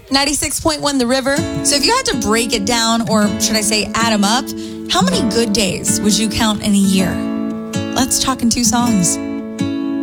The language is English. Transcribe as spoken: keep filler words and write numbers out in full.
ninety-six point one The River. So if you had to break it down, or should I say add them up, how many good days would you count in a year? Let's talk in two songs.